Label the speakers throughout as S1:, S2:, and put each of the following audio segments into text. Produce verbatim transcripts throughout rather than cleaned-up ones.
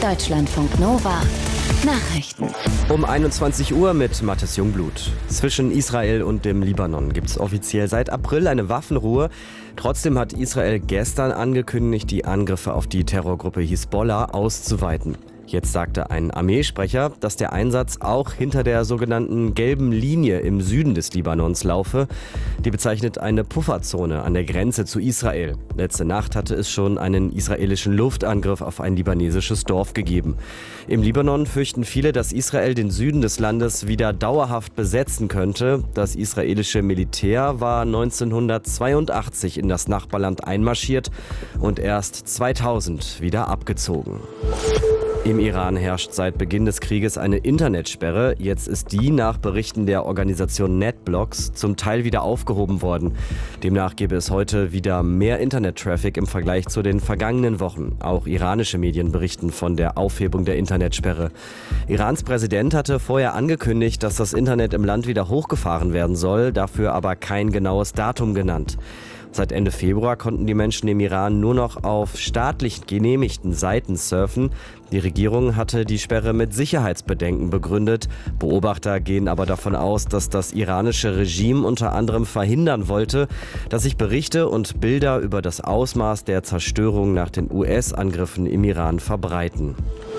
S1: Deutschlandfunk Nova Nachrichten.
S2: Um einundzwanzig Uhr mit Mathis Jungblut. Zwischen Israel und dem Libanon gibt es offiziell seit April eine Waffenruhe. Trotzdem hat Israel gestern angekündigt, die Angriffe auf die Terrorgruppe Hisbollah auszuweiten. Jetzt sagte ein Armeesprecher, dass der Einsatz auch hinter der sogenannten gelben Linie im Süden des Libanons laufe. Die bezeichnet eine Pufferzone an der Grenze zu Israel. Letzte Nacht hatte es schon einen israelischen Luftangriff auf ein libanesisches Dorf gegeben. Im Libanon fürchten viele, dass Israel den Süden des Landes wieder dauerhaft besetzen könnte. Das israelische Militär war neunzehnhundertzweiundachtzig in das Nachbarland einmarschiert und erst zweitausend wieder abgezogen. Im Iran herrscht seit Beginn des Krieges eine Internetsperre. Jetzt ist die nach Berichten der Organisation NetBlocks zum Teil wieder aufgehoben worden. Demnach gäbe es heute wieder mehr Internet-Traffic im Vergleich zu den vergangenen Wochen. Auch iranische Medien berichten von der Aufhebung der Internetsperre. Irans Präsident hatte vorher angekündigt, dass das Internet im Land wieder hochgefahren werden soll, dafür aber kein genaues Datum genannt. Seit Ende Februar konnten die Menschen im Iran nur noch auf staatlich genehmigten Seiten surfen. Die Regierung hatte die Sperre mit Sicherheitsbedenken begründet. Beobachter gehen aber davon aus, dass das iranische Regime unter anderem verhindern wollte, dass sich Berichte und Bilder über das Ausmaß der Zerstörung nach den U S-Angriffen im Iran verbreiten.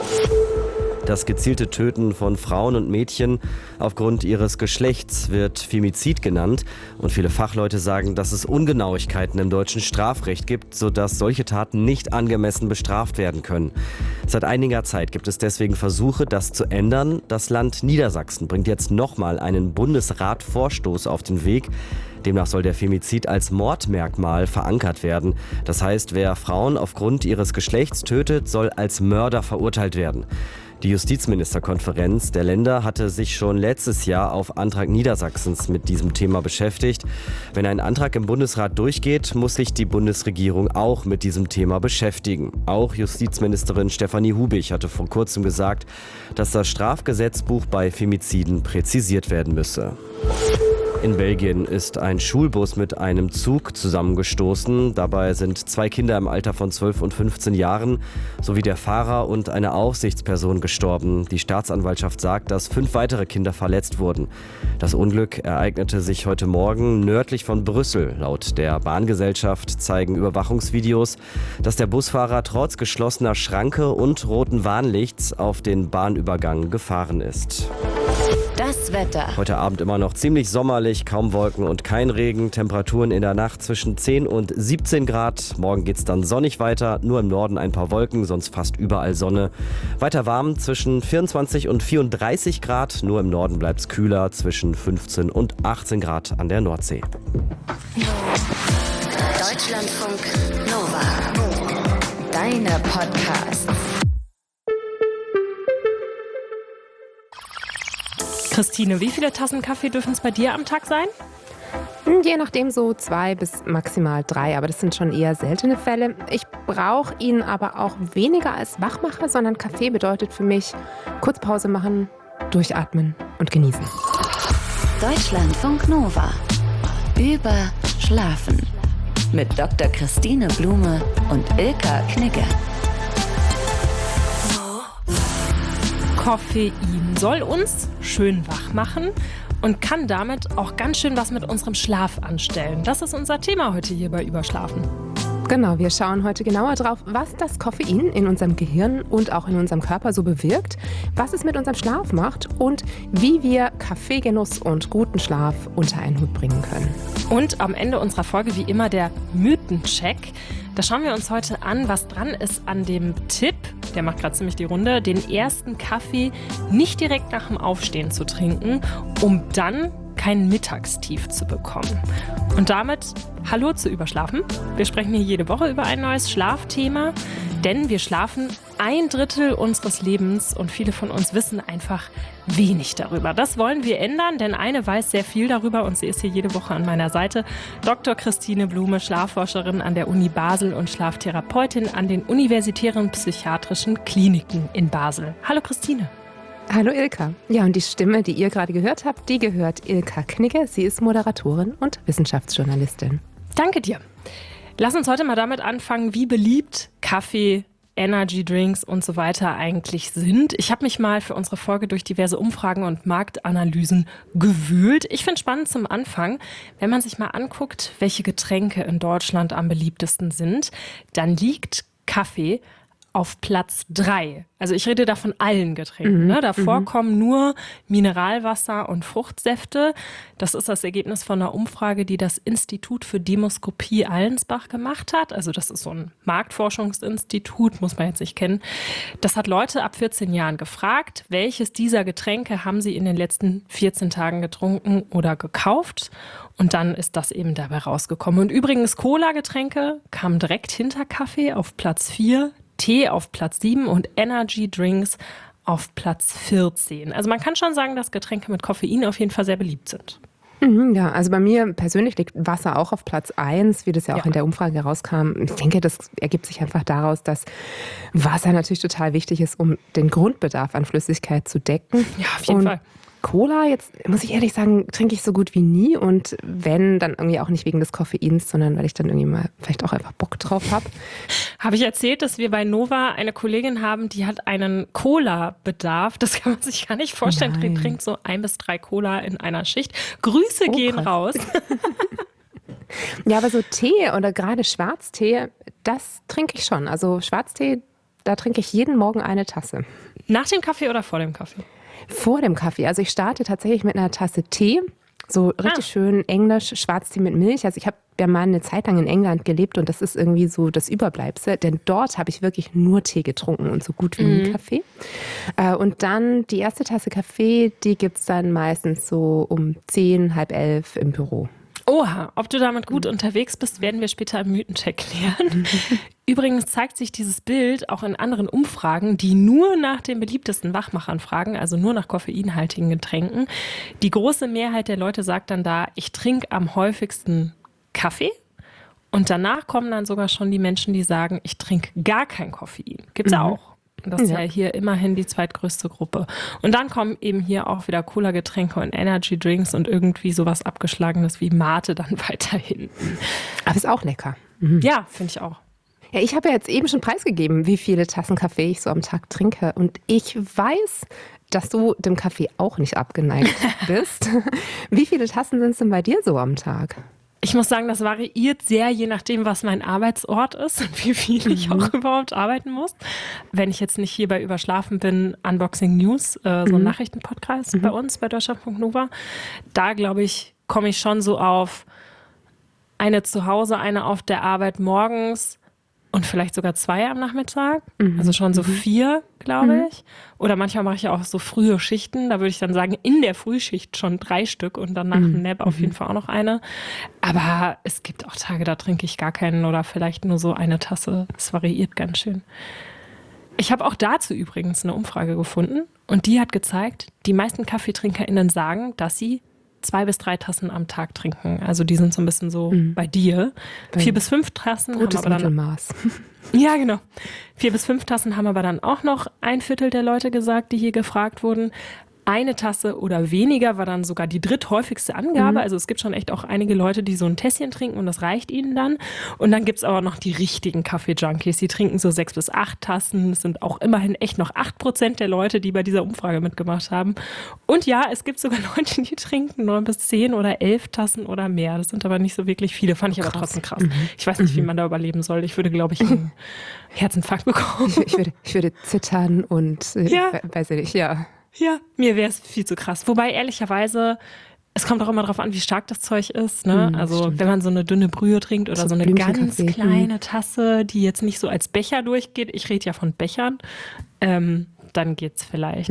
S2: Das gezielte Töten von Frauen und Mädchen aufgrund ihres Geschlechts wird Femizid genannt. Und viele Fachleute sagen, dass es Ungenauigkeiten im deutschen Strafrecht gibt, sodass solche Taten nicht angemessen bestraft werden können. Seit einiger Zeit gibt es deswegen Versuche, das zu ändern. Das Land Niedersachsen bringt jetzt nochmal einen Bundesrat-Vorstoß auf den Weg. Demnach soll der Femizid als Mordmerkmal verankert werden. Das heißt, wer Frauen aufgrund ihres Geschlechts tötet, soll als Mörder verurteilt werden. Die Justizministerkonferenz der Länder hatte sich schon letztes Jahr auf Antrag Niedersachsens mit diesem Thema beschäftigt. Wenn ein Antrag im Bundesrat durchgeht, muss sich die Bundesregierung auch mit diesem Thema beschäftigen. Auch Justizministerin Stefanie Hubig hatte vor kurzem gesagt, dass das Strafgesetzbuch bei Femiziden präzisiert werden müsse. In Belgien ist ein Schulbus mit einem Zug zusammengestoßen. Dabei sind zwei Kinder im Alter von zwölf und fünfzehn Jahren sowie der Fahrer und eine Aufsichtsperson gestorben. Die Staatsanwaltschaft sagt, dass fünf weitere Kinder verletzt wurden. Das Unglück ereignete sich heute Morgen nördlich von Brüssel. Laut der Bahngesellschaft zeigen Überwachungsvideos, dass der Busfahrer trotz geschlossener Schranke und roten Warnlichts auf den Bahnübergang gefahren ist.
S1: Das Wetter.
S2: Heute Abend immer noch ziemlich sommerlich, kaum Wolken und kein Regen. Temperaturen in der Nacht zwischen zehn und siebzehn Grad. Morgen geht's dann sonnig weiter, nur im Norden ein paar Wolken, sonst fast überall Sonne. Weiter warm zwischen vierundzwanzig und vierunddreißig Grad. Nur im Norden bleibt's kühler zwischen fünfzehn und achtzehn Grad an der Nordsee.
S1: Deutschlandfunk Nova. Deine Podcasts.
S3: Christine, wie viele Tassen Kaffee dürfen es bei dir am Tag sein?
S4: Je nachdem so zwei bis maximal drei, aber das sind schon eher seltene Fälle. Ich brauche ihn aber auch weniger als Wachmacher, sondern Kaffee bedeutet für mich kurz Pause machen, durchatmen und genießen.
S1: Deutschlandfunk Nova. Über Schlafen. Mit Doktor Christine Blume und Ilka Knigge.
S3: Koffein soll uns schön wach machen und kann damit auch ganz schön was mit unserem Schlaf anstellen. Das ist unser Thema heute hier bei Überschlafen.
S4: Genau, wir schauen heute genauer drauf, was das Koffein in unserem Gehirn und auch in unserem Körper so bewirkt, was es mit unserem Schlaf macht und wie wir Kaffeegenuss und guten Schlaf unter einen Hut bringen können.
S3: Und am Ende unserer Folge wie immer der Mythencheck. Da schauen wir uns heute an, was dran ist an dem Tipp, der macht gerade ziemlich die Runde, den ersten Kaffee nicht direkt nach dem Aufstehen zu trinken, um dann kein Mittagstief zu bekommen. Und damit hallo zu Überschlafen. Wir sprechen hier jede Woche über ein neues Schlafthema, denn wir schlafen ein Drittel unseres Lebens und viele von uns wissen einfach wenig darüber. Das wollen wir ändern, denn eine weiß sehr viel darüber und sie ist hier jede Woche an meiner Seite. Doktor Christine Blume, Schlafforscherin an der Uni Basel und Schlaftherapeutin an den universitären psychiatrischen Kliniken in Basel. Hallo Christine.
S4: Hallo Ilka. Ja, und die Stimme, die ihr gerade gehört habt, die gehört Ilka Knigge. Sie ist Moderatorin und Wissenschaftsjournalistin.
S3: Danke dir. Lass uns heute mal damit anfangen, wie beliebt Kaffee Energy Drinks und so weiter eigentlich sind. Ich habe mich mal für unsere Folge durch diverse Umfragen und Marktanalysen gewühlt. Ich finde spannend zum Anfang, wenn man sich mal anguckt, welche Getränke in Deutschland am beliebtesten sind, dann liegt Kaffee auf Platz drei. Also ich rede da von allen Getränken.
S4: Mhm.
S3: Ne? Davor
S4: Mhm.
S3: kommen nur Mineralwasser und Fruchtsäfte. Das ist das Ergebnis von einer Umfrage, die das Institut für Demoskopie Allensbach gemacht hat. Also das ist so ein Marktforschungsinstitut, muss man jetzt nicht kennen. Das hat Leute ab vierzehn Jahren gefragt, welches dieser Getränke haben sie in den letzten vierzehn Tagen getrunken oder gekauft. Und dann ist das eben dabei rausgekommen. Und übrigens, Cola-Getränke kamen direkt hinter Kaffee auf Platz vier. Tee auf Platz sieben und Energy Drinks auf Platz vierzehn. Also man kann schon sagen, dass Getränke mit Koffein auf jeden Fall sehr beliebt sind.
S4: Mhm, ja, also bei mir persönlich liegt Wasser auch auf Platz eins, wie das ja auch
S3: Ja.
S4: in der Umfrage herauskam. Ich denke, das ergibt sich einfach daraus, dass Wasser natürlich total wichtig ist, um den Grundbedarf an Flüssigkeit zu decken.
S3: Ja, auf jeden
S4: Und
S3: Fall.
S4: Cola, jetzt muss ich ehrlich sagen, trinke ich so gut wie nie und wenn, dann irgendwie auch nicht wegen des Koffeins, sondern weil ich dann irgendwie mal vielleicht auch einfach Bock drauf habe.
S3: Habe ich erzählt, dass wir bei Nova eine Kollegin haben, die hat einen Cola-Bedarf. Das kann man sich gar nicht vorstellen. Die
S4: Nein.
S3: trinkt so ein bis drei Cola in einer Schicht. Grüße
S4: Oh,
S3: gehen
S4: krass.
S3: raus.
S4: Ja, aber so Tee oder gerade Schwarztee, das trinke ich schon. Also Schwarztee, da trinke ich jeden Morgen eine Tasse.
S3: Nach dem Kaffee oder vor dem Kaffee?
S4: Vor dem Kaffee. Also ich starte tatsächlich mit einer Tasse Tee. So richtig
S3: Ah.
S4: schön englisch, Schwarztee mit Milch. Also ich habe ja mal eine Zeit lang in England gelebt und das ist irgendwie so das Überbleibsel. Denn dort habe ich wirklich nur Tee getrunken und so gut wie nie Kaffee. Äh, Und dann die erste Tasse Kaffee, die gibt es dann meistens so um zehn, halb elf im Büro.
S3: Oha, ob du damit gut unterwegs bist, werden wir später im Mythencheck klären. Übrigens zeigt sich dieses Bild auch in anderen Umfragen, die nur nach den beliebtesten Wachmachern fragen, also nur nach koffeinhaltigen Getränken. Die große Mehrheit der Leute sagt dann da, ich trinke am häufigsten Kaffee. Und danach kommen dann sogar schon die Menschen, die sagen, ich trinke gar kein Koffein. Gibt's ja auch. Und das ist ja.
S4: Ja.
S3: hier immerhin die zweitgrößte Gruppe. Und dann kommen eben hier auch wieder Cola-Getränke und Energy Drinks und irgendwie sowas Abgeschlagenes wie Mate dann weiter hinten.
S4: Aber ist auch lecker.
S3: Ja, finde ich auch.
S4: Ja, ich habe ja jetzt eben schon preisgegeben, wie viele Tassen Kaffee ich so am Tag trinke. Und ich weiß, dass du dem Kaffee auch nicht abgeneigt bist. Wie viele Tassen sind es denn bei dir so am Tag?
S3: Ich muss sagen, das variiert sehr, je nachdem, was mein Arbeitsort ist und wie viel ich auch überhaupt arbeiten muss. Wenn ich jetzt nicht hier bei Überschlafen bin, Unboxing News, äh, so ein Nachrichtenpodcast bei uns, bei Deutschlandfunk Nova, da glaube ich, komme ich schon so auf eine zu Hause, eine auf der Arbeit morgens und vielleicht sogar zwei am Nachmittag. Also schon so vier, glaube ich. Oder manchmal mache ich ja auch so frühe Schichten. Da würde ich dann sagen, in der Frühschicht schon drei Stück und dann nach dem Nap auf jeden Fall auch noch eine. Aber es gibt auch Tage, da trinke ich gar keinen oder vielleicht nur so eine Tasse. Es variiert ganz schön. Ich habe auch dazu übrigens eine Umfrage gefunden und die hat gezeigt, die meisten KaffeetrinkerInnen sagen, dass sie zwei bis drei Tassen am Tag trinken. Also die sind so ein bisschen so bei dir. Vier bis fünf Tassen
S4: Gutes
S3: haben aber dann
S4: Mittelmaß.
S3: ja, genau. Vier bis fünf Tassen haben aber dann auch noch ein Viertel der Leute gesagt, die hier gefragt wurden. Eine Tasse oder weniger war dann sogar die dritthäufigste Angabe. Also es gibt schon echt auch einige Leute, die so ein Tässchen trinken und das reicht ihnen dann. Und dann gibt es aber noch die richtigen Kaffee-Junkies. Die trinken so sechs bis acht Tassen. Es sind auch immerhin echt noch acht Prozent der Leute, die bei dieser Umfrage mitgemacht haben. Und ja, es gibt sogar Leute, die trinken neun bis zehn oder elf Tassen oder mehr. Das sind aber nicht so wirklich viele. Fand ich aber
S4: Krass.
S3: trotzdem krass. Ich weiß nicht, wie man da überleben soll. Ich würde, glaube ich, einen Herzinfarkt bekommen.
S4: Ich, ich, würde, ich würde zittern und äh,
S3: Ja.
S4: we- weiß ich nicht, ja.
S3: Ja, mir wäre es viel zu krass. Wobei, ehrlicherweise, es kommt auch immer darauf an, wie stark das Zeug ist. Ne?
S4: Mm,
S3: also,
S4: stimmt.
S3: wenn man so eine dünne Brühe trinkt oder
S4: So
S3: so eine ganz
S4: Blümchenkaffee,
S3: kleine Tasse, die jetzt nicht so als Becher durchgeht, ich rede ja von Bechern, ähm, dann geht's vielleicht.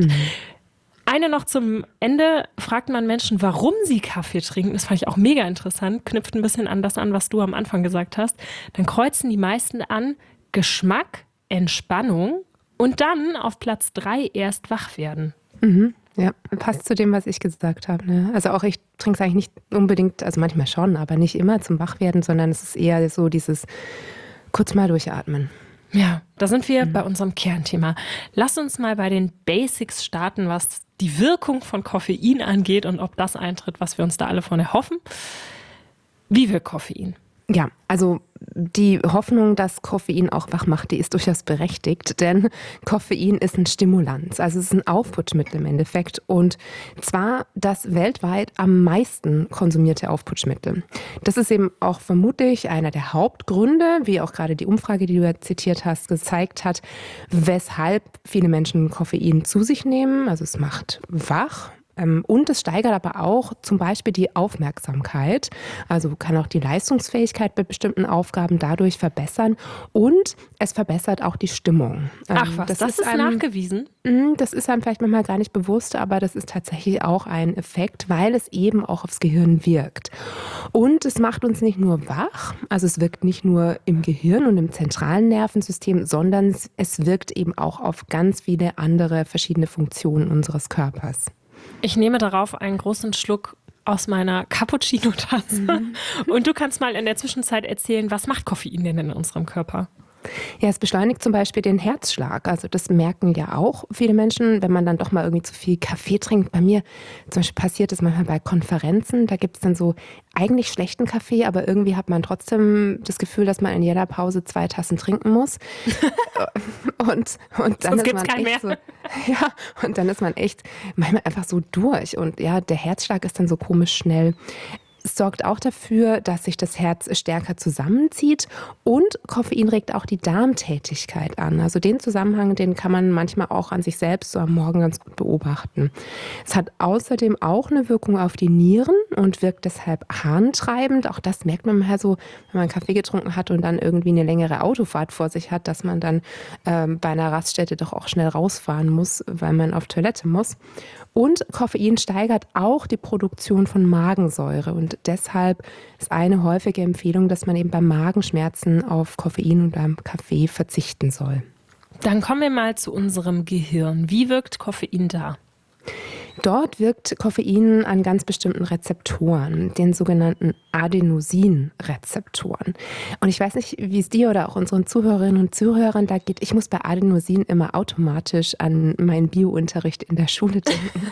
S3: Eine noch zum Ende, fragt man Menschen, warum sie Kaffee trinken. Das fand ich auch mega interessant, knüpft ein bisschen an das an, was du am Anfang gesagt hast. Dann kreuzen die meisten an Geschmack, Entspannung und dann auf Platz drei erst wach werden.
S4: Mhm. Ja, passt zu dem, was ich gesagt habe. Ne? Also auch ich trinke es eigentlich nicht unbedingt, also manchmal schon, aber nicht immer zum Wachwerden, sondern es ist eher so dieses kurz mal durchatmen.
S3: Ja, da sind wir bei unserem Kernthema. Lass uns mal bei den Basics starten, was die Wirkung von Koffein angeht und ob das eintritt, was wir uns da alle von erhoffen. Wie wirkt Koffein?
S4: Ja, also die Hoffnung, dass Koffein auch wach macht, die ist durchaus berechtigt, denn Koffein ist ein Stimulanz, also es ist ein Aufputschmittel im Endeffekt und zwar das weltweit am meisten konsumierte Aufputschmittel. Das ist eben auch vermutlich einer der Hauptgründe, wie auch gerade die Umfrage, die du ja zitiert hast, gezeigt hat, weshalb viele Menschen Koffein zu sich nehmen, also es macht wach. Und es steigert aber auch zum Beispiel die Aufmerksamkeit, also kann auch die Leistungsfähigkeit bei bestimmten Aufgaben dadurch verbessern und es verbessert auch die Stimmung.
S3: Ach was, das, das ist, ist einem, nachgewiesen?
S4: Das ist einem vielleicht manchmal gar nicht bewusst, aber das ist tatsächlich auch ein Effekt, weil es eben auch aufs Gehirn wirkt. Und es macht uns nicht nur wach, also es wirkt nicht nur im Gehirn und im zentralen Nervensystem, sondern es wirkt eben auch auf ganz viele andere verschiedene Funktionen unseres Körpers.
S3: Ich nehme darauf einen großen Schluck aus meiner Cappuccino-Tasse. Mhm. Und du kannst mal in der Zwischenzeit erzählen, was macht Koffein denn in unserem Körper?
S4: Ja, es beschleunigt zum Beispiel den Herzschlag. Also das merken ja auch viele Menschen, wenn man dann doch mal irgendwie zu viel Kaffee trinkt. Bei mir zum Beispiel passiert es manchmal bei Konferenzen. Da gibt es dann so eigentlich schlechten Kaffee, aber irgendwie hat man trotzdem das Gefühl, dass man in jeder Pause zwei Tassen trinken muss. und, und dann
S3: Sonst
S4: ist man echt
S3: mehr.
S4: so, ja, und dann ist man echt manchmal einfach so durch. Und ja, der Herzschlag ist dann so komisch schnell. Es sorgt auch dafür, dass sich das Herz stärker zusammenzieht und Koffein regt auch die Darmtätigkeit an. Also den Zusammenhang, den kann man manchmal auch an sich selbst so am Morgen ganz gut beobachten. Es hat außerdem auch eine Wirkung auf die Nieren und wirkt deshalb harntreibend. Auch das merkt man mal so, wenn man Kaffee getrunken hat und dann irgendwie eine längere Autofahrt vor sich hat, dass man dann ähm, bei einer Raststätte doch auch schnell rausfahren muss, weil man auf Toilette muss. Und Koffein steigert auch die Produktion von Magensäure und deshalb ist eine häufige Empfehlung, dass man eben bei Magenschmerzen auf Koffein und beim Kaffee verzichten soll.
S3: Dann kommen wir mal zu unserem Gehirn. Wie wirkt Koffein da?
S4: Dort wirkt Koffein an ganz bestimmten Rezeptoren, den sogenannten Adenosin-Rezeptoren. Und ich weiß nicht, wie es dir oder auch unseren Zuhörerinnen und Zuhörern da geht. Ich muss bei Adenosin immer automatisch an meinen Biounterricht in der Schule denken.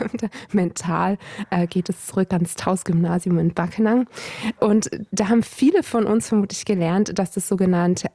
S4: Mental äh, geht es zurück ans Taus-Gymnasium in Backenang. Und da haben viele von uns vermutlich gelernt, dass das sogenannte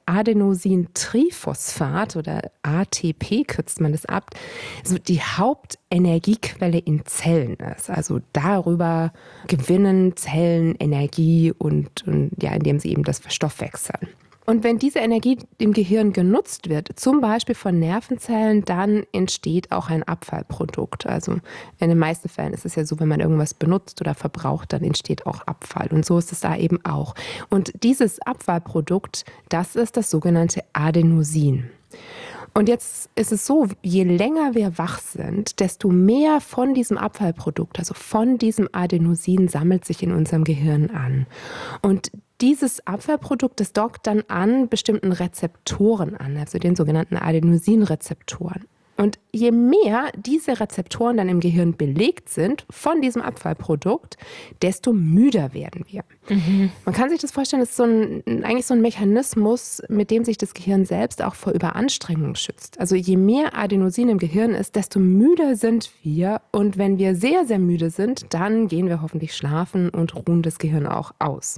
S4: Adenosintriphosphat oder A T P kürzt man das ab, so die Hauptenergiequelle in Zellen ist. Also darüber gewinnen Zellen Energie und, und ja, indem sie eben das verstoffwechseln. Und wenn diese Energie im Gehirn genutzt wird, zum Beispiel von Nervenzellen, dann entsteht auch ein Abfallprodukt. Also in den meisten Fällen ist es ja so, wenn man irgendwas benutzt oder verbraucht, dann entsteht auch Abfall. Und so ist es da eben auch. Und dieses Abfallprodukt, das ist das sogenannte Adenosin. Und jetzt ist es so, je länger wir wach sind, desto mehr von diesem Abfallprodukt, also von diesem Adenosin, sammelt sich in unserem Gehirn an. Und dieses Abfallprodukt, das dockt dann an bestimmten Rezeptoren an, also den sogenannten Adenosinrezeptoren. Und je mehr diese Rezeptoren dann im Gehirn belegt sind von diesem Abfallprodukt, desto müder werden wir. Mhm. Man kann sich das vorstellen, das ist so ein, eigentlich so ein Mechanismus, mit dem sich das Gehirn selbst auch vor Überanstrengung schützt. Also je mehr Adenosin im Gehirn ist, desto müder sind wir. Und wenn wir sehr, sehr müde sind, dann gehen wir hoffentlich schlafen und ruhen das Gehirn auch aus.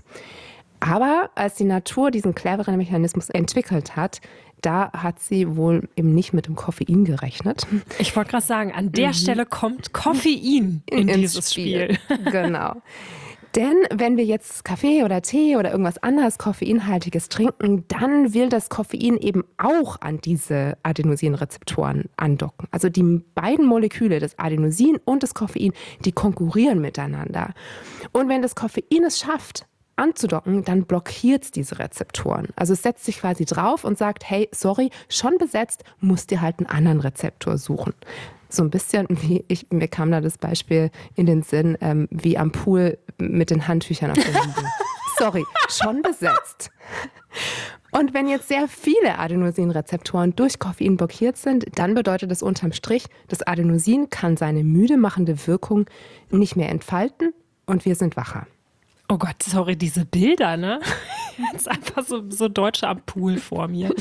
S4: Aber als die Natur diesen cleveren Mechanismus entwickelt hat, da hat sie wohl eben nicht mit dem Koffein gerechnet.
S3: Ich wollte gerade sagen, an der mhm. Stelle kommt Koffein in Ins dieses Spiel.
S4: Spiel. Genau. Denn wenn wir jetzt Kaffee oder Tee oder irgendwas anderes Koffeinhaltiges trinken, dann will das Koffein eben auch an diese Adenosinrezeptoren andocken. Also die beiden Moleküle, das Adenosin und das Koffein, die konkurrieren miteinander. Und wenn das Koffein es schafft, anzudocken, dann blockiert es diese Rezeptoren. Also es setzt sich quasi drauf und sagt, hey, sorry, schon besetzt, musst dir halt einen anderen Rezeptor suchen. So ein bisschen wie, ich, mir kam da das Beispiel in den Sinn, ähm, wie am Pool mit den Handtüchern auf der Liege. Sorry, schon besetzt. Und wenn jetzt sehr viele Adenosinrezeptoren durch Koffein blockiert sind, dann bedeutet das unterm Strich, das Adenosin kann seine müde machende Wirkung nicht mehr entfalten und wir sind wacher.
S3: Oh Gott, sorry, diese Bilder, ne? Jetzt einfach so, so Deutsche am Pool vor mir.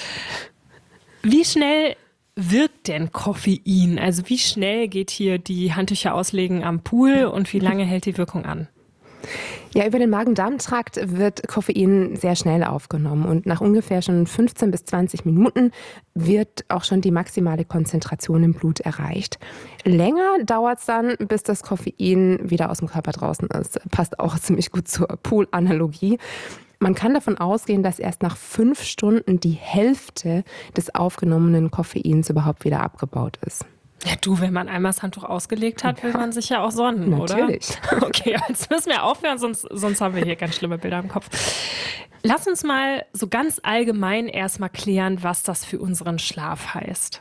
S3: Wie schnell wirkt denn Koffein? Also wie schnell geht hier die Handtücher auslegen am Pool und wie lange hält die Wirkung an?
S4: Ja, über den Magen-Darm-Trakt wird Koffein sehr schnell aufgenommen und nach ungefähr schon fünfzehn bis zwanzig Minuten wird auch schon die maximale Konzentration im Blut erreicht. Länger dauert es dann, bis das Koffein wieder aus dem Körper draußen ist. Passt auch ziemlich gut zur Pool-Analogie. Man kann davon ausgehen, dass erst nach fünf Stunden die Hälfte des aufgenommenen Koffeins überhaupt wieder abgebaut ist.
S3: Ja, du, wenn man einmal das Handtuch ausgelegt hat, will man sich ja auch sonnen,
S4: Natürlich.
S3: oder? Okay, jetzt müssen wir aufhören, sonst, sonst haben wir hier ganz schlimme Bilder im Kopf. Lass uns mal so ganz allgemein erstmal klären, was das für unseren Schlaf heißt.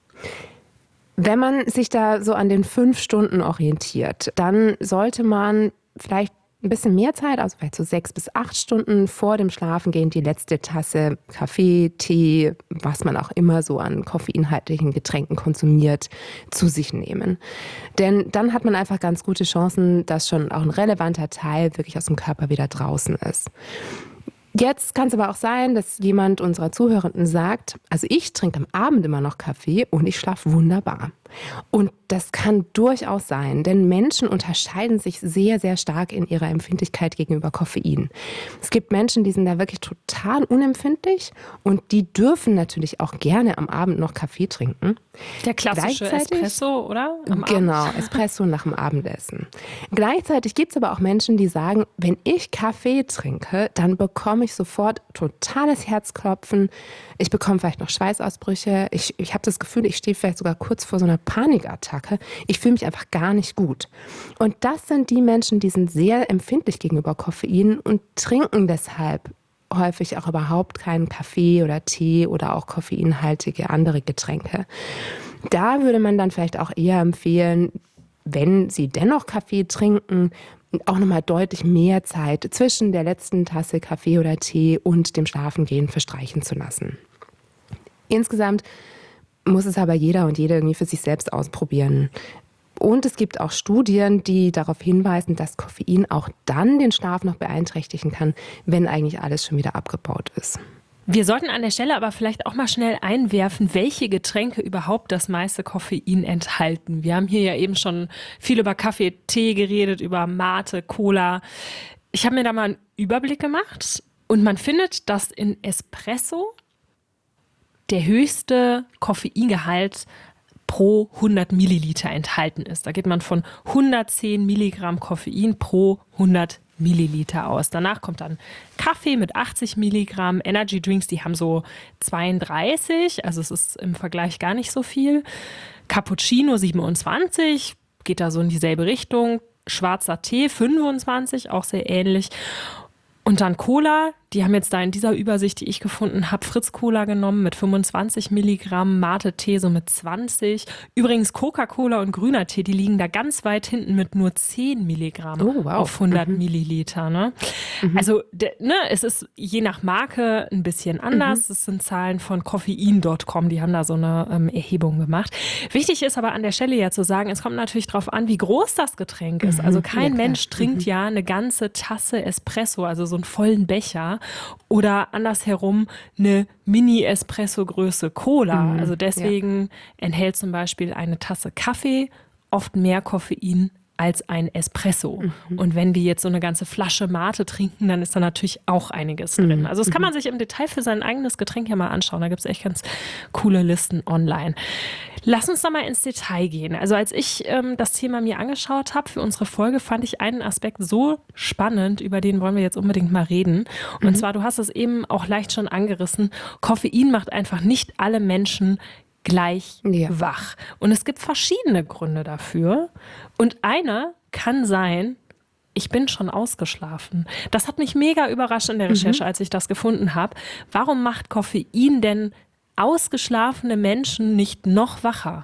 S4: Wenn man sich da so an den fünf Stunden orientiert, dann sollte man vielleicht ein bisschen mehr Zeit, also vielleicht so sechs bis acht Stunden vor dem Schlafengehen die letzte Tasse Kaffee, Tee, was man auch immer so an koffeinhaltigen Getränken konsumiert, zu sich nehmen. Denn dann hat man einfach ganz gute Chancen, dass schon auch ein relevanter Teil wirklich aus dem Körper wieder draußen ist. Jetzt kann es aber auch sein, dass jemand unserer Zuhörenden sagt, also ich trinke am Abend immer noch Kaffee und ich schlafe wunderbar. Und das kann durchaus sein, denn Menschen unterscheiden sich sehr, sehr stark in ihrer Empfindlichkeit gegenüber Koffein. Es gibt Menschen, die sind da wirklich total unempfindlich und die dürfen natürlich auch gerne am Abend noch Kaffee trinken.
S3: Der klassische Espresso, oder?
S4: Am genau, Abend. Espresso nach dem Abendessen. Gleichzeitig gibt es aber auch Menschen, die sagen, wenn ich Kaffee trinke, dann bekomme ich sofort totales Herzklopfen. Ich bekomme vielleicht noch Schweißausbrüche. Ich, ich habe das Gefühl, ich stehe vielleicht sogar kurz vor so einer Panikattacke. Ich fühle mich einfach gar nicht gut. Und das sind die Menschen, die sind sehr empfindlich gegenüber Koffein und trinken deshalb häufig auch überhaupt keinen Kaffee oder Tee oder auch koffeinhaltige andere Getränke. Da würde man dann vielleicht auch eher empfehlen, wenn Sie dennoch Kaffee trinken, auch nochmal deutlich mehr Zeit zwischen der letzten Tasse Kaffee oder Tee und dem Schlafengehen verstreichen zu lassen. Insgesamt muss es aber jeder und jede irgendwie für sich selbst ausprobieren. Und es gibt auch Studien, die darauf hinweisen, dass Koffein auch dann den Schlaf noch beeinträchtigen kann, wenn eigentlich alles schon wieder abgebaut ist.
S3: Wir sollten an der Stelle aber vielleicht auch mal schnell einwerfen, welche Getränke überhaupt das meiste Koffein enthalten. Wir haben hier ja eben schon viel über Kaffee, Tee geredet, über Mate, Cola. Ich habe mir da mal einen Überblick gemacht und man findet, dass in Espresso der höchste Koffeingehalt pro hundert Milliliter enthalten ist. Da geht man von hundertzehn Milligramm Koffein pro hundert Milliliter aus. Danach kommt dann Kaffee mit achtzig Milligramm, Energy Drinks, die haben so zweiunddreißig, also es ist im Vergleich gar nicht so viel. Cappuccino siebenundzwanzig, geht da so in dieselbe Richtung. Schwarzer Tee fünfundzwanzig, auch sehr ähnlich. Und dann Cola, die haben jetzt da in dieser Übersicht, die ich gefunden habe, Fritz Cola genommen mit fünfundzwanzig Milligramm, Mate Tee so mit zwanzig. Übrigens Coca-Cola und grüner Tee, die liegen da ganz weit hinten mit nur zehn Milligramm
S4: oh, wow.
S3: auf hundert
S4: mhm.
S3: Milliliter. Ne?
S4: Mhm.
S3: Also de, ne, es ist je nach Marke ein bisschen anders. Mhm. Das sind Zahlen von Koffein Punkt com, die haben da so eine ähm, Erhebung gemacht. Wichtig ist aber an der Stelle ja zu sagen, es kommt natürlich darauf an, wie groß das Getränk ist. Also kein ja, Mensch trinkt mhm. ja eine ganze Tasse Espresso, also so einen vollen Becher. Oder andersherum eine Mini-Espresso-Größe Cola.
S4: Mhm,
S3: also deswegen ja. enthält zum Beispiel eine Tasse Kaffee oft mehr Koffein als ein Espresso. Mhm. Und wenn wir jetzt so eine ganze Flasche Mate trinken, dann ist da natürlich auch einiges
S4: mhm.
S3: drin. Also das kann man sich im Detail für sein eigenes Getränk ja mal anschauen. Da gibt es echt ganz coole Listen online. Lass uns doch mal ins Detail gehen. Also als ich ähm, das Thema mir angeschaut habe für unsere Folge, fand ich einen Aspekt so spannend, über den wollen wir jetzt unbedingt mal reden. Und mhm. zwar, du hast es eben auch leicht schon angerissen, Koffein macht einfach nicht alle Menschen gleich ja. wach. Und es gibt verschiedene Gründe dafür. Und einer kann sein, ich bin schon ausgeschlafen. Das hat mich mega überrascht in der Recherche, mhm. als ich das gefunden habe. Warum macht Koffein denn ausgeschlafene Menschen nicht noch wacher?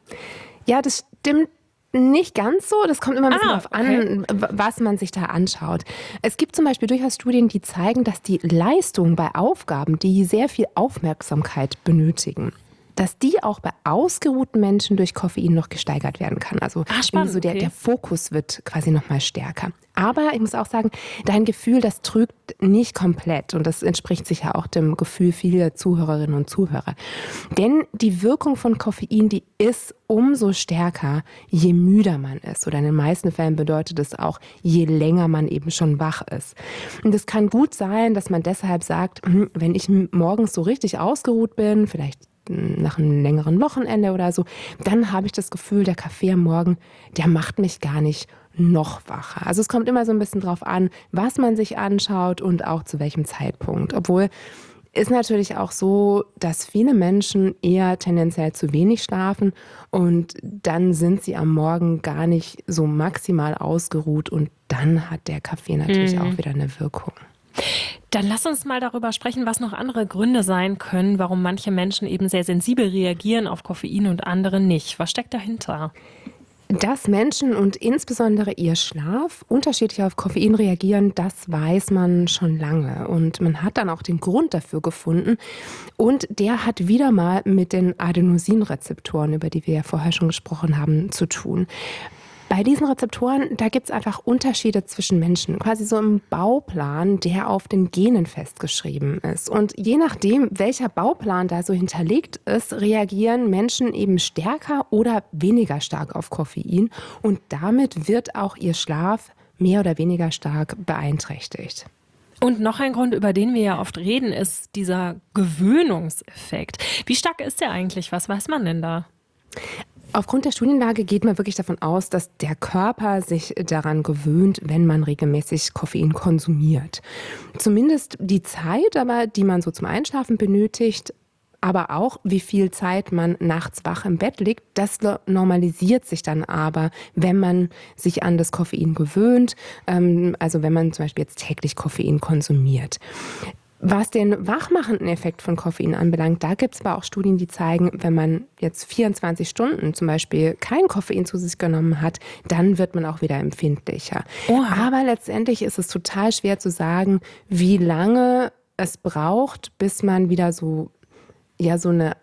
S4: Ja, das stimmt nicht ganz so. Das kommt immer ein bisschen
S3: ah,
S4: darauf
S3: okay.
S4: an, was man sich da anschaut. Es gibt zum Beispiel durchaus Studien, die zeigen, dass die Leistung bei Aufgaben, die sehr viel Aufmerksamkeit benötigen, dass die auch bei ausgeruhten Menschen durch Koffein noch gesteigert werden kann. Also
S3: Ach, spannend,
S4: so der,
S3: okay.
S4: der Fokus wird quasi nochmal stärker. Aber ich muss auch sagen, dein Gefühl, das trügt nicht komplett. Und das entspricht sicher auch dem Gefühl vieler Zuhörerinnen und Zuhörer. Denn die Wirkung von Koffein, die ist umso stärker, je müder man ist. Oder in den meisten Fällen bedeutet es auch, je länger man eben schon wach ist. Und es kann gut sein, dass man deshalb sagt, wenn ich morgens so richtig ausgeruht bin, vielleicht nach einem längeren Wochenende oder so, dann habe ich das Gefühl, der Kaffee am Morgen, der macht mich gar nicht noch wacher. Also es kommt immer so ein bisschen drauf an, was man sich anschaut und auch zu welchem Zeitpunkt. Obwohl ist natürlich auch so, dass viele Menschen eher tendenziell zu wenig schlafen und dann sind sie am Morgen gar nicht so maximal ausgeruht und dann hat der Kaffee natürlich mhm. auch wieder eine Wirkung.
S3: Dann lass uns mal darüber sprechen, was noch andere Gründe sein können, warum manche Menschen eben sehr sensibel reagieren auf Koffein und andere nicht. Was steckt dahinter?
S4: Dass Menschen und insbesondere ihr Schlaf unterschiedlich auf Koffein reagieren, das weiß man schon lange. Und man hat dann auch den Grund dafür gefunden. Und der hat wieder mal mit den Adenosinrezeptoren, über die wir ja vorher schon gesprochen haben, zu tun. Bei diesen Rezeptoren, da gibt es einfach Unterschiede zwischen Menschen, quasi so im Bauplan, der auf den Genen festgeschrieben ist. Und je nachdem, welcher Bauplan da so hinterlegt ist, reagieren Menschen eben stärker oder weniger stark auf Koffein. Und damit wird auch ihr Schlaf mehr oder weniger stark beeinträchtigt.
S3: Und noch ein Grund, über den wir ja oft reden, ist dieser Gewöhnungseffekt. Wie stark ist der eigentlich? Was weiß man denn da?
S4: Aufgrund der Studienlage geht man wirklich davon aus, dass der Körper sich daran gewöhnt, wenn man regelmäßig Koffein konsumiert. Zumindest die Zeit, aber die man so zum Einschlafen benötigt, aber auch wie viel Zeit man nachts wach im Bett liegt, das normalisiert sich dann aber, wenn man sich an das Koffein gewöhnt, also wenn man zum Beispiel jetzt täglich Koffein konsumiert. Was den wachmachenden Effekt von Koffein anbelangt, da gibt es aber auch Studien, die zeigen, wenn man jetzt vierundzwanzig Stunden zum Beispiel kein Koffein zu sich genommen hat, dann wird man auch wieder empfindlicher. Oha. Aber letztendlich ist es total schwer zu sagen, wie lange es braucht, bis man wieder so, ja, so eine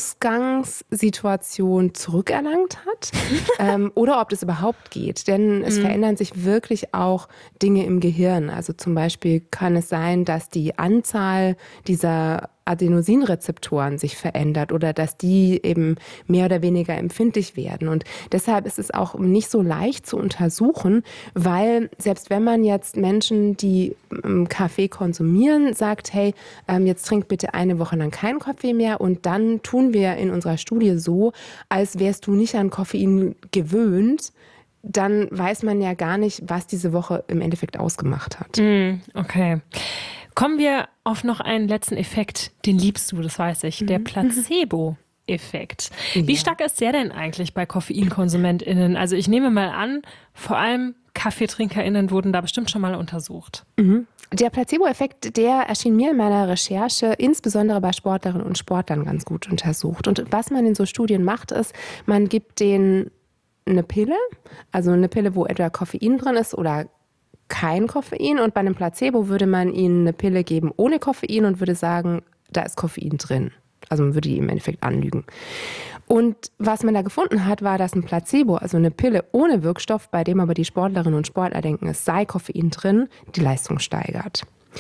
S4: Ausgangssituation zurückerlangt hat ähm, oder ob das überhaupt geht. Denn es mhm. verändern sich wirklich auch Dinge im Gehirn. Also zum Beispiel kann es sein, dass die Anzahl dieser Adenosinrezeptoren sich verändert oder dass die eben mehr oder weniger empfindlich werden. Und deshalb ist es auch nicht so leicht zu untersuchen, weil selbst wenn man jetzt Menschen, die Kaffee konsumieren, sagt, hey, jetzt trink bitte eine Woche lang keinen Kaffee mehr und dann tun wir in unserer Studie so, als wärst du nicht an Koffein gewöhnt, dann weiß man ja gar nicht, was diese Woche im Endeffekt ausgemacht hat.
S3: Mm, okay. Kommen wir auf noch einen letzten Effekt, den liebst du, das weiß ich, der Placebo-Effekt. Wie ja. stark ist der denn eigentlich bei KoffeinkonsumentInnen? Also ich nehme mal an, vor allem KaffeetrinkerInnen wurden da bestimmt schon mal untersucht.
S4: Mhm. Der Placebo-Effekt, der erschien mir in meiner Recherche insbesondere bei Sportlerinnen und Sportlern ganz gut untersucht. Und was man in so Studien macht, ist, man gibt denen eine Pille, also eine Pille, wo entweder Koffein drin ist oder kein Koffein, und bei einem Placebo würde man ihnen eine Pille geben ohne Koffein und würde sagen, da ist Koffein drin. Also man würde die im Endeffekt anlügen. Und was man da gefunden hat, war, dass ein Placebo, also eine Pille ohne Wirkstoff, bei dem aber die Sportlerinnen und Sportler denken, es sei Koffein drin, die Leistung steigert.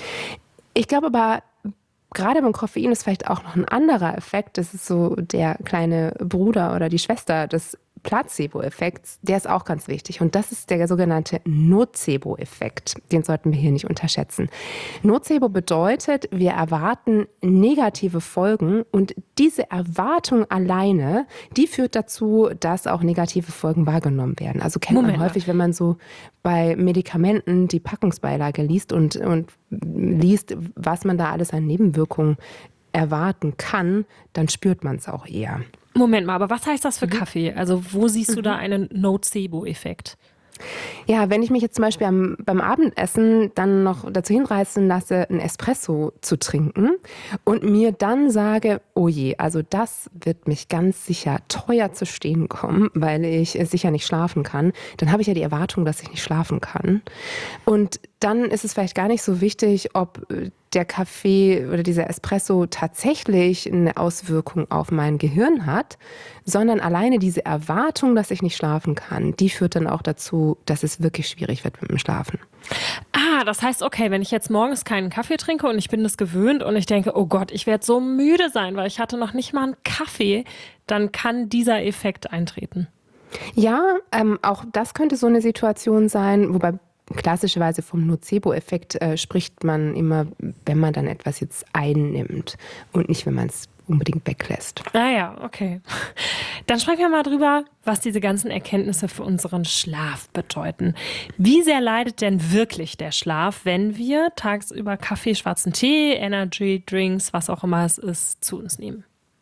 S4: Ich glaube aber, gerade beim Koffein ist vielleicht auch noch ein anderer Effekt. Das ist so der kleine Bruder oder die Schwester des Placebo-Effekts, der ist auch ganz wichtig. Und das ist der sogenannte Nocebo-Effekt. Den sollten wir hier nicht unterschätzen. Nocebo bedeutet, wir erwarten negative Folgen und diese Erwartung alleine, die führt dazu, dass auch negative Folgen wahrgenommen werden. Also kennt
S3: Moment
S4: man häufig, wenn man so bei Medikamenten die Packungsbeilage liest und, und liest, was man da alles an Nebenwirkungen erwarten kann, dann spürt man es auch eher.
S3: Moment mal, aber was heißt das für
S4: Mhm.
S3: Kaffee? Also wo siehst du da einen Nocebo-Effekt?
S4: Ja, wenn ich mich jetzt zum Beispiel am, beim Abendessen dann noch dazu hinreißen lasse, einen Espresso zu trinken und mir dann sage, Oh je, also das wird mich ganz sicher teuer zu stehen kommen, weil ich sicher nicht schlafen kann. Dann habe ich ja die Erwartung, dass ich nicht schlafen kann. Und dann ist es vielleicht gar nicht so wichtig, ob der Kaffee oder dieser Espresso tatsächlich eine Auswirkung auf mein Gehirn hat, sondern alleine diese Erwartung, dass ich nicht schlafen kann, die führt dann auch dazu, dass es wirklich schwierig wird mit dem Schlafen.
S3: Ah, das heißt, okay, wenn ich jetzt morgens keinen Kaffee trinke und ich bin das gewöhnt und ich denke, oh Gott, ich werde so müde sein, weil ich hatte noch nicht mal einen Kaffee, dann kann dieser Effekt eintreten.
S4: Ja, ähm, auch das könnte so eine Situation sein, wobei klassischerweise vom Nocebo-Effekt äh, spricht man immer, wenn man dann etwas jetzt einnimmt und nicht, wenn man es unbedingt weglässt.
S3: Ah ja, okay. Dann sprechen wir mal drüber, was diese ganzen Erkenntnisse für unseren Schlaf bedeuten. Wie sehr leidet denn wirklich der Schlaf, wenn wir tagsüber Kaffee, schwarzen Tee, Energy Drinks, was auch immer es ist, zu uns nehmen?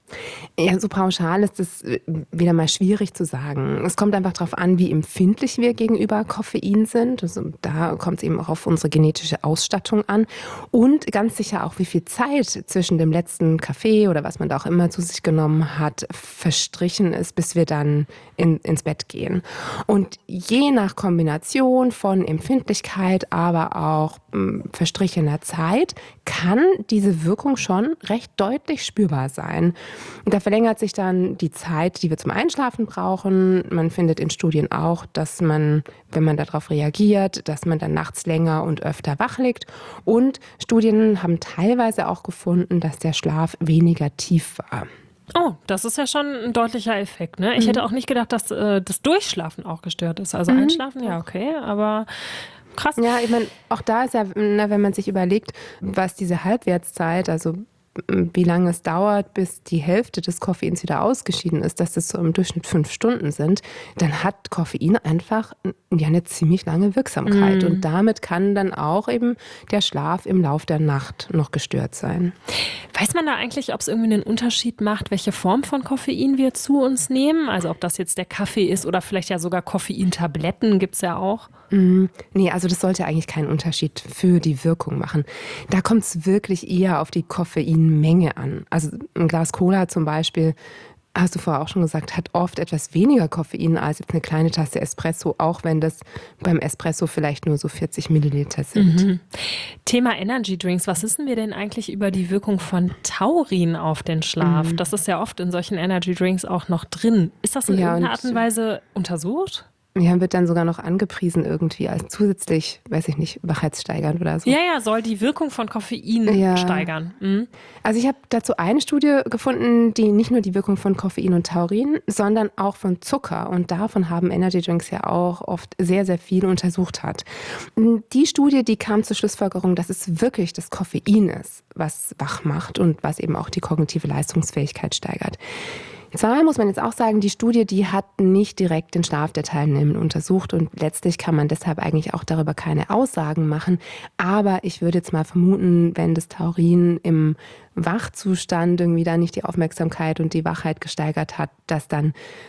S4: Ja, so pauschal ist es wieder mal schwierig zu sagen. Es kommt einfach darauf an, wie empfindlich wir gegenüber Koffein sind. Also da kommt es eben auch auf unsere genetische Ausstattung an. Und ganz sicher auch, wie viel Zeit zwischen dem letzten Kaffee oder was man da auch immer zu sich genommen hat, verstrichen ist, bis wir dann in, ins Bett gehen. Und je nach Kombination von Empfindlichkeit, aber auch mh, verstrichener Zeit, kann diese Wirkung schon recht deutlich spürbar sein. Da verlängert sich dann die Zeit, die wir zum Einschlafen brauchen. Man findet in Studien auch, dass man, wenn man darauf reagiert, dass man dann nachts länger und öfter wach liegt. Und Studien haben teilweise auch gefunden, dass der Schlaf weniger tief war.
S3: Oh, das ist ja schon ein deutlicher Effekt, ne? Ich mhm. hätte auch nicht gedacht, dass äh, das Durchschlafen auch gestört ist. Also mhm. Einschlafen, ja okay, aber krass.
S4: Ja, ich meine, auch da ist ja, na, wenn man sich überlegt, was diese Halbwertszeit, also wie lange es dauert, bis die Hälfte des Koffeins wieder ausgeschieden ist, dass das so im Durchschnitt fünf Stunden sind, dann hat Koffein einfach ja eine ziemlich lange Wirksamkeit. Mm. Und damit kann dann auch eben der Schlaf im Lauf der Nacht noch gestört sein.
S3: Weiß man da eigentlich, ob es irgendwie einen Unterschied macht, welche Form von Koffein wir zu uns nehmen? Also ob das jetzt der Kaffee ist oder vielleicht ja sogar Koffeintabletten, gibt es ja auch.
S4: Mm, nee, also das sollte eigentlich keinen Unterschied für die Wirkung machen. Da kommt es wirklich eher auf die Koffeinmenge an. Also ein Glas Cola zum Beispiel, hast du vorher auch schon gesagt, hat oft etwas weniger Koffein als jetzt eine kleine Tasse Espresso, auch wenn das beim Espresso vielleicht nur so vierzig Milliliter sind.
S3: Mhm. Thema Energy Drinks. Was wissen wir denn eigentlich über die Wirkung von Taurin auf den Schlaf? Mhm. Das ist ja oft in solchen Energy Drinks auch noch drin. Ist das in ja, irgendeiner Art und Weise untersucht?
S4: Ja, wird dann sogar noch angepriesen irgendwie als zusätzlich, weiß ich nicht, wachheitssteigernd oder so.
S3: Ja, ja, soll die Wirkung von Koffein ja. steigern. Mhm.
S4: Also ich habe dazu eine Studie gefunden, die nicht nur die Wirkung von Koffein und Taurin, sondern auch von Zucker. Und davon haben Energy Drinks ja auch oft sehr, sehr viel untersucht hat. Die Studie, die kam zur Schlussfolgerung, dass es wirklich das Koffein ist, was wach macht und was eben auch die kognitive Leistungsfähigkeit steigert. Zwar muss man jetzt auch sagen, die Studie, die hat nicht direkt den Schlaf der Teilnehmenden untersucht und letztlich kann man deshalb eigentlich auch darüber keine Aussagen machen. Aber ich würde jetzt mal vermuten, wenn das Taurin im Wachzustand irgendwie da nicht die Aufmerksamkeit und die Wachheit gesteigert hat, dass dann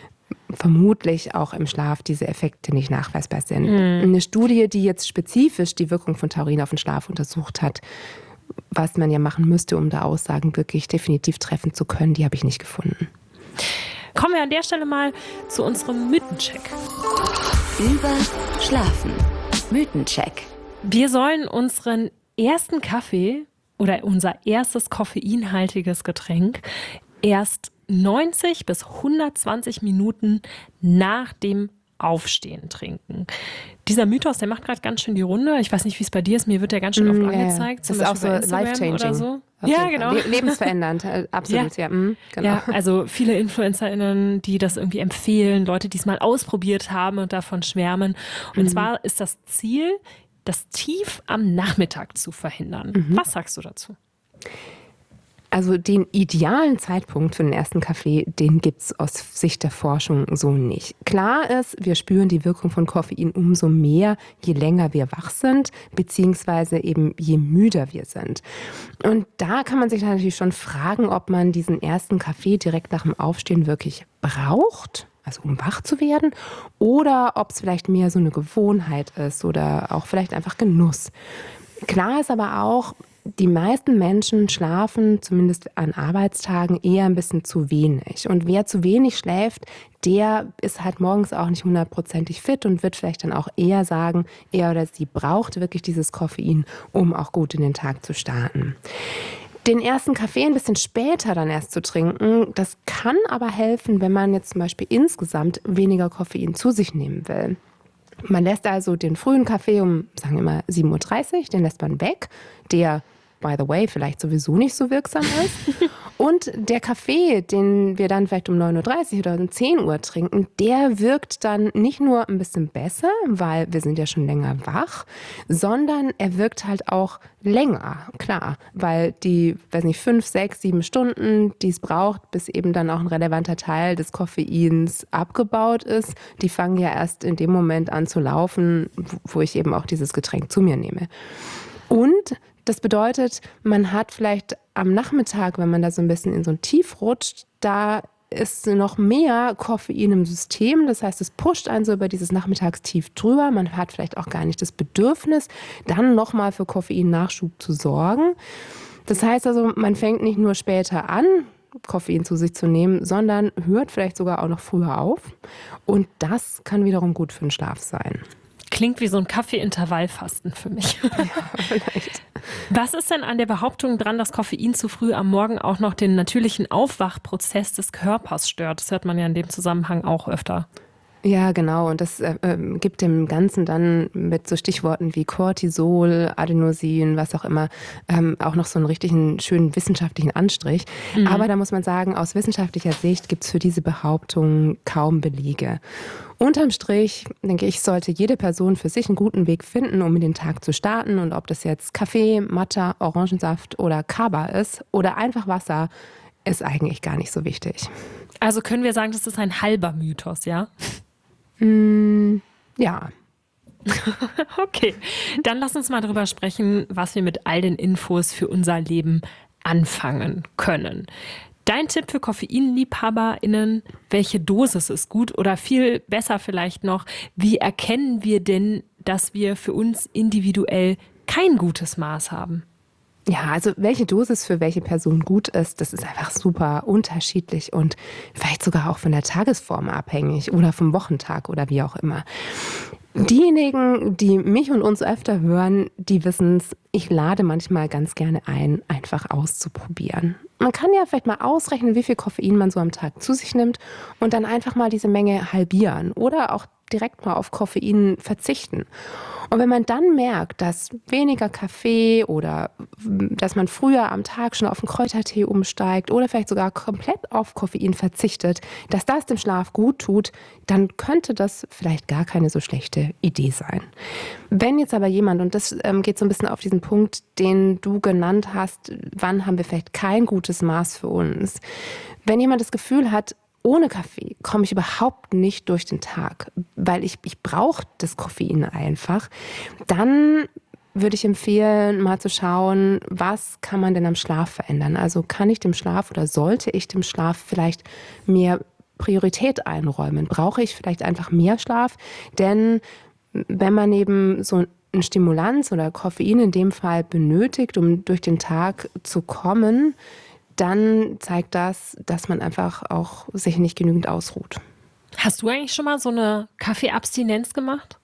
S4: vermutlich auch im Schlaf diese Effekte nicht nachweisbar sind. Mhm. Eine Studie, die jetzt spezifisch die Wirkung von Taurin auf den Schlaf untersucht hat, was man ja machen müsste, um da Aussagen wirklich definitiv treffen zu können, die habe ich nicht gefunden.
S3: Kommen wir an der Stelle mal zu unserem Mythencheck.
S1: Über Schlafen. Mythencheck.
S3: Wir sollen unseren ersten Kaffee oder unser erstes koffeinhaltiges Getränk erst neunzig bis hundertzwanzig Minuten nach dem Aufstehen trinken. Dieser Mythos, der macht gerade ganz schön die Runde. Ich weiß nicht, wie es bei dir ist. Mir wird der ganz schön oft mm, angezeigt.
S4: Das ist auch so life-changing.
S3: Oder so.
S4: Ja, genau. Le- lebensverändernd, absolut. Ja, ja, mm, genau.
S3: Ja, also viele InfluencerInnen, die das irgendwie empfehlen, Leute, die es mal ausprobiert haben und davon schwärmen. Und mhm. zwar ist das Ziel, das Tief am Nachmittag zu verhindern. Mhm. Was sagst du dazu?
S4: Also den idealen Zeitpunkt für den ersten Kaffee, den gibt es aus Sicht der Forschung so nicht. Klar ist, wir spüren die Wirkung von Koffein umso mehr, je länger wir wach sind, beziehungsweise eben je müder wir sind. Und da kann man sich natürlich schon fragen, ob man diesen ersten Kaffee direkt nach dem Aufstehen wirklich braucht, also um wach zu werden, oder ob es vielleicht mehr so eine Gewohnheit ist oder auch vielleicht einfach Genuss. Klar ist aber auch, die meisten Menschen schlafen, zumindest an Arbeitstagen, eher ein bisschen zu wenig. Und wer zu wenig schläft, der ist halt morgens auch nicht hundertprozentig fit und wird vielleicht dann auch eher sagen, er oder sie braucht wirklich dieses Koffein, um auch gut in den Tag zu starten. Den ersten Kaffee ein bisschen später dann erst zu trinken, das kann aber helfen, wenn man jetzt zum Beispiel insgesamt weniger Koffein zu sich nehmen will. Man lässt also den frühen Kaffee um, sagen wir mal, sieben Uhr dreißig, den lässt man weg, der, by the way, vielleicht sowieso nicht so wirksam ist. Und der Kaffee, den wir dann vielleicht um neun Uhr dreißig oder um zehn Uhr trinken, der wirkt dann nicht nur ein bisschen besser, weil wir sind ja schon länger wach, sondern er wirkt halt auch länger, klar, weil die, weiß nicht, fünf, sechs, sieben Stunden, die es braucht, bis eben dann auch ein relevanter Teil des Koffeins abgebaut ist, die fangen ja erst in dem Moment an zu laufen, wo ich eben auch dieses Getränk zu mir nehme. Und das bedeutet, man hat vielleicht am Nachmittag, wenn man da so ein bisschen in so ein Tief rutscht, da ist noch mehr Koffein im System. Das heißt, es pusht einen so über dieses Nachmittagstief drüber. Man hat vielleicht auch gar nicht das Bedürfnis, dann nochmal für Koffeinnachschub zu sorgen. Das heißt also, man fängt nicht nur später an, Koffein zu sich zu nehmen, sondern hört vielleicht sogar auch noch früher auf. Und das kann wiederum gut für den Schlaf sein.
S3: Klingt wie so ein Kaffee-Intervallfasten für mich.
S4: Ja, vielleicht.
S3: Was ist denn an der Behauptung dran, dass Koffein zu früh am Morgen auch noch den natürlichen Aufwachprozess des Körpers stört? Das hört man ja in dem Zusammenhang auch öfter.
S4: Ja, genau. Und das äh, gibt dem Ganzen dann mit so Stichworten wie Cortisol, Adenosin, was auch immer, ähm, auch noch so einen richtigen schönen wissenschaftlichen Anstrich. Mhm. Aber da muss man sagen, aus wissenschaftlicher Sicht gibt es für diese Behauptung kaum Belege. Unterm Strich, denke ich, sollte jede Person für sich einen guten Weg finden, um in den Tag zu starten. Und ob das jetzt Kaffee, Matcha, Orangensaft oder Kaba ist oder einfach Wasser, ist eigentlich gar nicht so wichtig.
S3: Also können wir sagen, das ist ein halber Mythos, ja?
S4: Mm, ja.
S3: Okay, dann lass uns mal drüber sprechen, was wir mit all den Infos für unser Leben anfangen können. Dein Tipp für KoffeinliebhaberInnen, welche Dosis ist gut oder viel besser vielleicht noch, wie erkennen wir denn, dass wir für uns individuell kein gutes Maß haben?
S4: Ja, also welche Dosis für welche Person gut ist, das ist einfach super unterschiedlich und vielleicht sogar auch von der Tagesform abhängig oder vom Wochentag oder wie auch immer. Diejenigen, die mich und uns öfter hören, die wissen es, ich lade manchmal ganz gerne ein, einfach auszuprobieren. Man kann ja vielleicht mal ausrechnen, wie viel Koffein man so am Tag zu sich nimmt und dann einfach mal diese Menge halbieren oder auch direkt mal auf Koffein verzichten. Und wenn man dann merkt, dass weniger Kaffee oder dass man früher am Tag schon auf einen Kräutertee umsteigt oder vielleicht sogar komplett auf Koffein verzichtet, dass das dem Schlaf gut tut, dann könnte das vielleicht gar keine so schlechte Idee sein. Wenn jetzt aber jemand, und das ähm, geht so ein bisschen auf diesen Punkt, den du genannt hast, wann haben wir vielleicht kein gutes Maß für uns? Wenn jemand das Gefühl hat, ohne Kaffee komme ich überhaupt nicht durch den Tag, weil ich, ich brauche das Koffein einfach, dann würde ich empfehlen, mal zu schauen, was kann man denn am Schlaf verändern? Also kann ich dem Schlaf oder sollte ich dem Schlaf vielleicht mehr Priorität einräumen? Brauche ich vielleicht einfach mehr Schlaf? Denn wenn man eben so ein Stimulanz oder Koffein in dem Fall benötigt, um durch den Tag zu kommen, dann zeigt das, dass man einfach auch sich nicht genügend ausruht.
S3: Hast du eigentlich schon mal so eine Kaffeeabstinenz gemacht?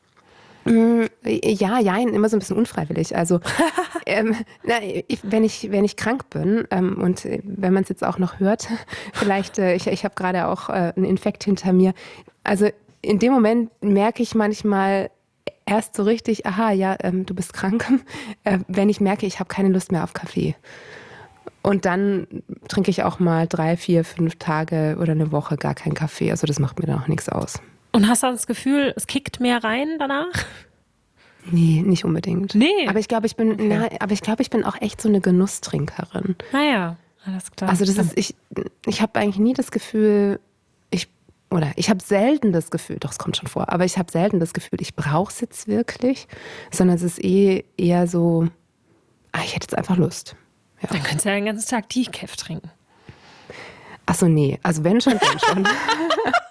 S4: Ja, ja, immer so ein bisschen unfreiwillig. Also ähm, na, ich, wenn, ich, wenn ich krank bin ähm, und wenn man es jetzt auch noch hört, vielleicht, äh, ich, ich habe gerade auch äh, einen Infekt hinter mir. Also in dem Moment merke ich manchmal erst so richtig, aha, ja, ähm, du bist krank, äh, wenn ich merke, ich habe keine Lust mehr auf Kaffee. Und dann trinke ich auch mal drei, vier, fünf Tage oder eine Woche gar keinen Kaffee. Also das macht mir dann auch nichts aus.
S3: Und hast du das Gefühl, es kickt mehr rein danach?
S4: Nee, nicht unbedingt.
S3: Nee.
S4: Aber ich glaube, ich bin,
S3: Okay.
S4: na, aber ich glaube, ich bin auch echt so eine Genusstrinkerin.
S3: Naja, alles klar.
S4: Also das ist, ich, ich habe eigentlich nie das Gefühl, ich, oder ich habe selten das Gefühl, doch es kommt schon vor, aber ich habe selten das Gefühl, ich brauche es jetzt wirklich, sondern es ist eh eher so, ah, ich hätte jetzt einfach Lust. Ja.
S3: Dann könntest du ja den ganzen Tag Decaf trinken.
S4: Ach so, nee. Also wenn schon, wenn schon.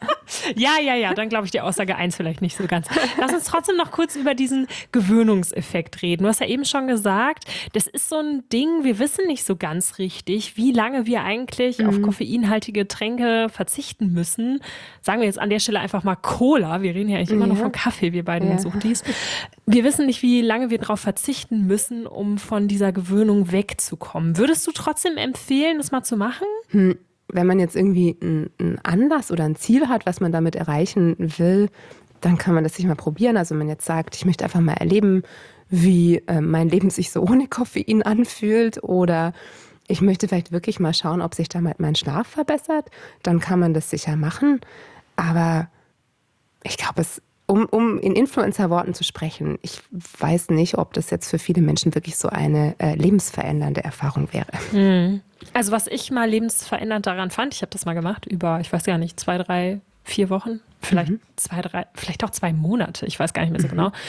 S3: Ja, ja, ja, dann glaube ich die Aussage eins vielleicht nicht so ganz. Lass uns trotzdem noch kurz über diesen Gewöhnungseffekt reden. Du hast ja eben schon gesagt, das ist so ein Ding, wir wissen nicht so ganz richtig, wie lange wir eigentlich mhm. auf koffeinhaltige Getränke verzichten müssen. Sagen wir jetzt an der Stelle einfach mal Cola. Wir reden ja eigentlich immer ja. noch von Kaffee, wir beiden ja. Suchtis. Wir wissen nicht, wie lange wir darauf verzichten müssen, um von dieser Gewöhnung wegzukommen. Würdest du trotzdem empfehlen, das mal zu machen?
S4: Hm. Wenn man jetzt irgendwie einen Anlass oder ein Ziel hat, was man damit erreichen will, dann kann man das sich mal probieren. Also wenn man jetzt sagt, ich möchte einfach mal erleben, wie äh, mein Leben sich so ohne Koffein anfühlt, oder ich möchte vielleicht wirklich mal schauen, ob sich damit mein Schlaf verbessert, dann kann man das sicher machen. Aber ich glaube, es Um, um in Influencer-Worten zu sprechen, ich weiß nicht, ob das jetzt für viele Menschen wirklich so eine äh, lebensverändernde Erfahrung wäre.
S3: Mhm. Also was ich mal lebensverändernd daran fand, ich habe das mal gemacht über, ich weiß gar nicht, zwei, drei, vier Wochen, vielleicht mhm. zwei, drei, vielleicht auch zwei Monate, ich weiß gar nicht mehr so mhm. genau,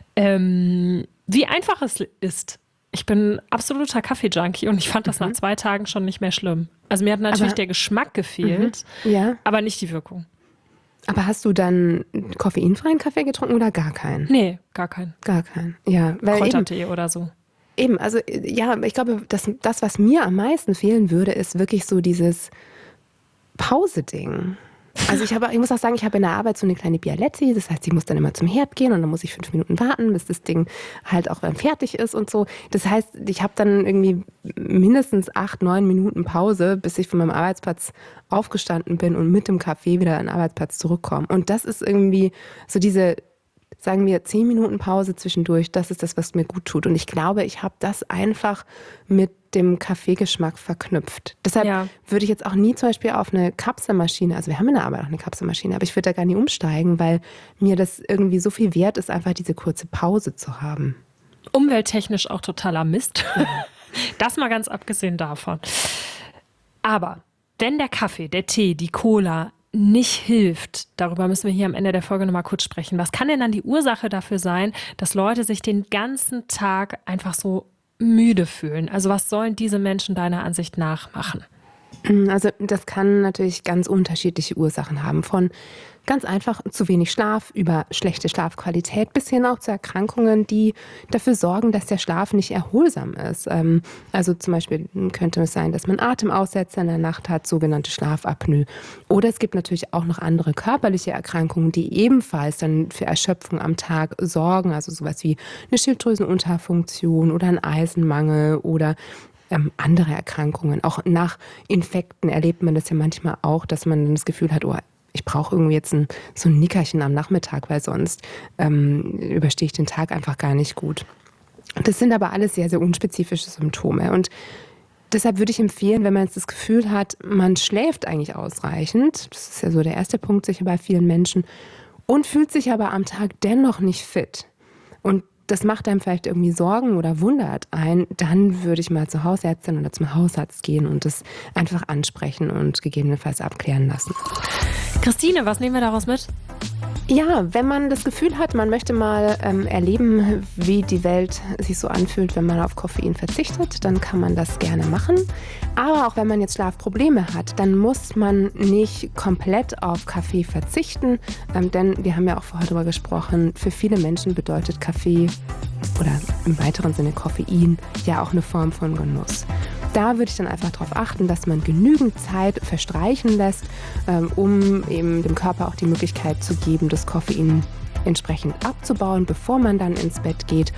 S3: ähm, wie einfach es ist. Ich bin absoluter Kaffee-Junkie und ich fand das mhm. nach zwei Tagen schon nicht mehr schlimm. Also mir hat natürlich aber, der Geschmack gefehlt, mhm. ja. aber nicht die Wirkung.
S4: Aber hast du dann koffeinfreien Kaffee getrunken oder gar keinen?
S3: Nee, gar keinen.
S4: Gar keinen, ja. Weil
S3: Kräutertee oder so.
S4: Eben, also ja, ich glaube, das, das, was mir am meisten fehlen würde, ist wirklich so dieses Pause-Ding. Also ich, habe, ich muss auch sagen, ich habe in der Arbeit so eine kleine Bialetti, das heißt, ich muss dann immer zum Herd gehen und dann muss ich fünf Minuten warten, bis das Ding halt auch fertig ist und so. Das heißt, ich habe dann irgendwie mindestens acht, neun Minuten Pause, bis ich von meinem Arbeitsplatz aufgestanden bin und mit dem Kaffee wieder an den Arbeitsplatz zurückkomme. Und das ist irgendwie so diese, sagen wir, zehn Minuten Pause zwischendurch, das ist das, was mir gut tut. Und ich glaube, ich habe das einfach mit dem Kaffeegeschmack verknüpft. Deshalb ja. würde ich jetzt auch nie zum Beispiel auf eine Kapselmaschine, also wir haben in der Arbeit auch eine Kapselmaschine, aber ich würde da gar nicht umsteigen, weil mir das irgendwie so viel wert ist, einfach diese kurze Pause zu haben.
S3: Umwelttechnisch auch totaler Mist. Das mal ganz abgesehen davon. Aber wenn der Kaffee, der Tee, die Cola nicht hilft, darüber müssen wir hier am Ende der Folge nochmal kurz sprechen. Was kann denn dann die Ursache dafür sein, dass Leute sich den ganzen Tag einfach so müde fühlen? Also was sollen diese Menschen deiner Ansicht nach machen?
S4: Also das kann natürlich ganz unterschiedliche Ursachen haben. Von ganz einfach zu wenig Schlaf über schlechte Schlafqualität bis hin auch zu Erkrankungen, die dafür sorgen, dass der Schlaf nicht erholsam ist. Also zum Beispiel könnte es sein, dass man Atemaussetzer in der Nacht hat, sogenannte Schlafapnoe. Oder es gibt natürlich auch noch andere körperliche Erkrankungen, die ebenfalls dann für Erschöpfung am Tag sorgen. Also sowas wie eine Schilddrüsenunterfunktion oder ein Eisenmangel oder Ähm, andere Erkrankungen. Auch nach Infekten erlebt man das ja manchmal auch, dass man das Gefühl hat, oh, ich brauche irgendwie jetzt ein, so ein Nickerchen am Nachmittag, weil sonst ähm, überstehe ich den Tag einfach gar nicht gut. Das sind aber alles sehr, sehr unspezifische Symptome. Und deshalb würde ich empfehlen, wenn man jetzt das Gefühl hat, man schläft eigentlich ausreichend, das ist ja so der erste Punkt sicher bei vielen Menschen, und fühlt sich aber am Tag dennoch nicht fit. Und das macht einem vielleicht irgendwie Sorgen oder wundert einen, dann würde ich mal zur Hausärztin oder zum Hausarzt gehen und das einfach ansprechen und gegebenenfalls abklären lassen.
S3: Christine, was nehmen wir daraus mit?
S4: Ja, wenn man das Gefühl hat, man möchte mal ähm, erleben, wie die Welt sich so anfühlt, wenn man auf Koffein verzichtet, dann kann man das gerne machen. Aber auch wenn man jetzt Schlafprobleme hat, dann muss man nicht komplett auf Kaffee verzichten. Ähm, denn wir haben ja auch vorher darüber gesprochen, für viele Menschen bedeutet Kaffee oder im weiteren Sinne Koffein ja auch eine Form von Genuss. Da würde ich dann einfach darauf achten, dass man genügend Zeit verstreichen lässt, ähm, um eben dem Körper auch die Möglichkeit zu geben, das Koffein entsprechend abzubauen, bevor man dann ins Bett geht.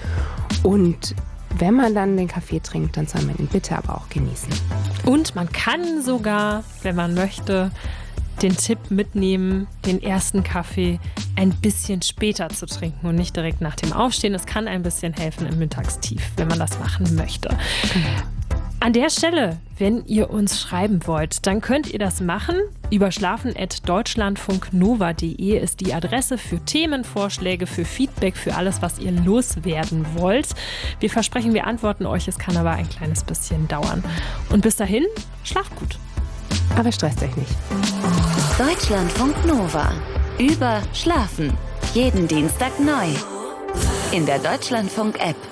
S4: Und wenn man dann den Kaffee trinkt, dann soll man ihn bitte aber auch genießen.
S3: Und man kann sogar, wenn man möchte, den Tipp mitnehmen, den ersten Kaffee ein bisschen später zu trinken und nicht direkt nach dem Aufstehen. Es kann ein bisschen helfen im Mittagstief, wenn man das machen möchte. An der Stelle, wenn ihr uns schreiben wollt, dann könnt ihr das machen. Über schlafen at deutschlandfunknova punkt de ist die Adresse für Themenvorschläge, für Feedback, für alles, was ihr loswerden wollt. Wir versprechen, wir antworten euch. Es kann aber ein kleines bisschen dauern. Und bis dahin, schlaft gut.
S4: Aber stresst euch nicht.
S1: Deutschlandfunk Nova. Über Schlafen. Jeden Dienstag neu. In der Deutschlandfunk-App.